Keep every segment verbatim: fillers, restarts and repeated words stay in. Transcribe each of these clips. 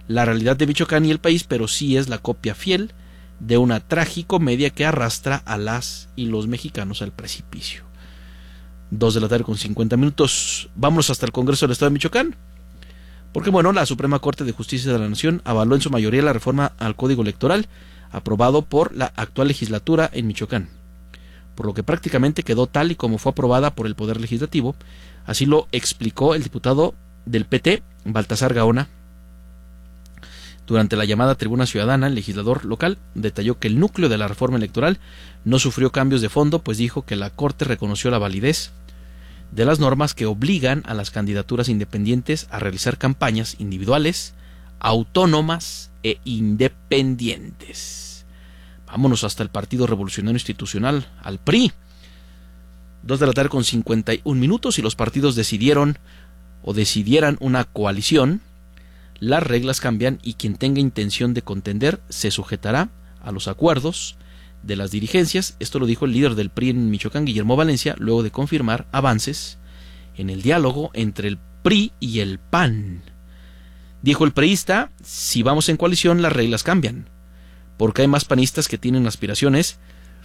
la realidad de Michoacán y el país, pero sí es la copia fiel de una tragicomedia que arrastra a las y los mexicanos al precipicio. Dos de la tarde con cincuenta minutos. Vámonos hasta el Congreso del Estado de Michoacán, porque bueno, la Suprema Corte de Justicia de la Nación avaló en su mayoría la reforma al Código Electoral aprobado por la actual legislatura en Michoacán, por lo que prácticamente quedó tal y como fue aprobada por el Poder Legislativo. Así lo explicó el diputado del P T, Baltasar Gaona. Durante la llamada tribuna ciudadana, el legislador local detalló que el núcleo de la reforma electoral no sufrió cambios de fondo, pues dijo que la Corte reconoció la validez de las normas que obligan a las candidaturas independientes a realizar campañas individuales, autónomas e independientes. Vámonos hasta el Partido Revolucionario Institucional, al P R I. Dos de la tarde con cincuenta y un minutos. Si los partidos decidieron o decidieran una coalición, las reglas cambian y quien tenga intención de contender se sujetará a los acuerdos de las dirigencias. Esto lo dijo el líder del P R I en Michoacán, Guillermo Valencia, luego de confirmar avances en el diálogo entre el P R I y el P A N. Dijo el priista: si vamos en coalición, las reglas cambian, porque hay más panistas que tienen aspiraciones.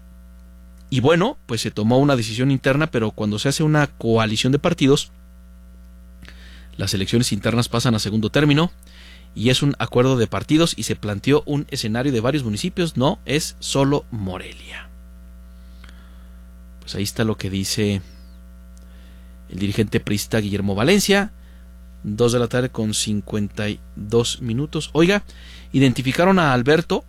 Y bueno, pues se tomó una decisión interna, pero cuando se hace una coalición de partidos, las elecciones internas pasan a segundo término y es un acuerdo de partidos, y se planteó un escenario de varios municipios, no es solo Morelia. Pues ahí está lo que dice el dirigente priista Guillermo Valencia. Dos de la tarde con cincuenta y dos minutos. Oiga, identificaron a Alberto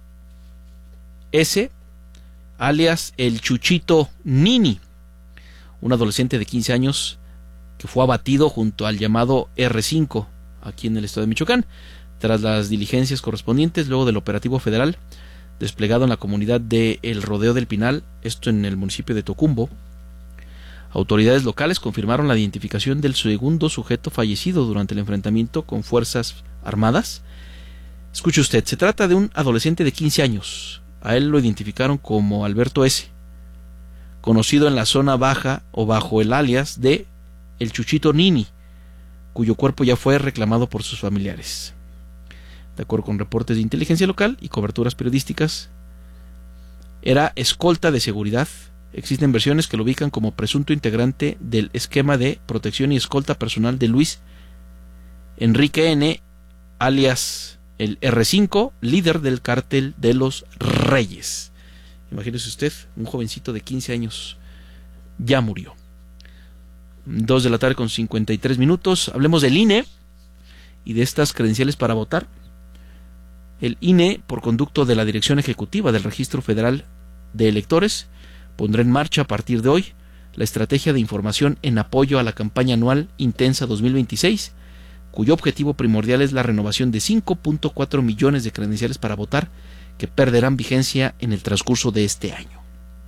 S., alias el Chuchito Nini, un adolescente de quince años que fue abatido junto al llamado erre cinco aquí en el estado de Michoacán, tras las diligencias correspondientes luego del operativo federal desplegado en la comunidad de El Rodeo del Pinal, esto en el municipio de Tocumbo. Autoridades locales confirmaron la identificación del segundo sujeto fallecido durante el enfrentamiento con fuerzas armadas. Escuche usted, se trata de un adolescente de quince años. A él lo identificaron como Alberto S., conocido en la zona baja o bajo el alias de el Chuchito Nini, cuyo cuerpo ya fue reclamado por sus familiares. De acuerdo con reportes de inteligencia local y coberturas periodísticas, era escolta de seguridad. Existen versiones que lo ubican como presunto integrante del esquema de protección y escolta personal de Luis Enrique N., alias el erre cinco, líder del cártel de los Reyes. Imagínese usted, un jovencito de quince años ya murió. Dos de la tarde con cincuenta y tres minutos. Hablemos del I N E y de estas credenciales para votar. El I N E, por conducto de la Dirección Ejecutiva del Registro Federal de Electores, pondrá en marcha a partir de hoy la estrategia de información en apoyo a la campaña anual Intensa dos mil veintiséis, cuyo objetivo primordial es la renovación de cinco punto cuatro millones de credenciales para votar que perderán vigencia en el transcurso de este año.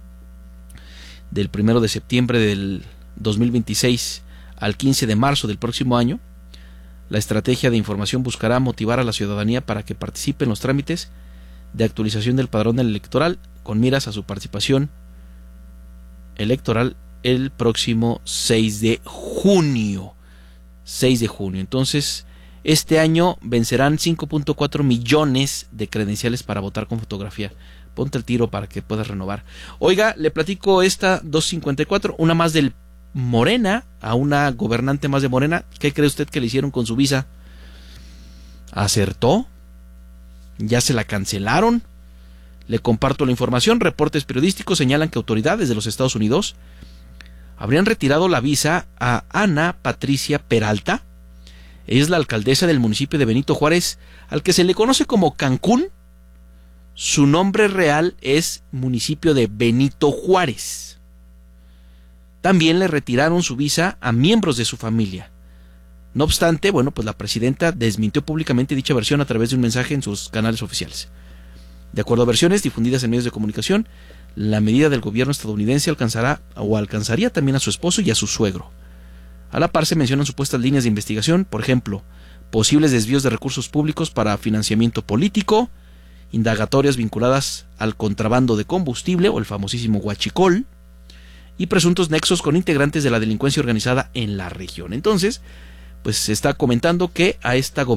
Del primero de septiembre del dos mil veintiséis al quince de marzo del próximo año, la estrategia de información buscará motivar a la ciudadanía para que participe en los trámites de actualización del padrón electoral con miras a su participación electoral el próximo seis de junio. seis de junio. Entonces, este año vencerán cinco punto cuatro millones de credenciales para votar con fotografía. Ponte el tiro para que puedas renovar. Oiga, le platico esta dos cincuenta y cuatro, una más del Morena, a una gobernante más de Morena. ¿Qué cree usted que le hicieron con su visa? ¿Acertó? ¿Ya se la cancelaron? Le comparto la información. Reportes periodísticos señalan que autoridades de los Estados Unidos habrían retirado la visa a Ana Patricia Peralta. Ella es la alcaldesa del municipio de Benito Juárez, al que se le conoce como Cancún. Su nombre real es municipio de Benito Juárez. También le retiraron su visa a miembros de su familia. No obstante, bueno, pues la presidenta desmintió públicamente dicha versión a través de un mensaje en sus canales oficiales. De acuerdo a versiones difundidas en medios de comunicación, la medida del gobierno estadounidense alcanzará o alcanzaría también a su esposo y a su suegro. A la par se mencionan supuestas líneas de investigación, por ejemplo, posibles desvíos de recursos públicos para financiamiento político, indagatorias vinculadas al contrabando de combustible o el famosísimo huachicol, y presuntos nexos con integrantes de la delincuencia organizada en la región. Entonces, pues se está comentando que a esta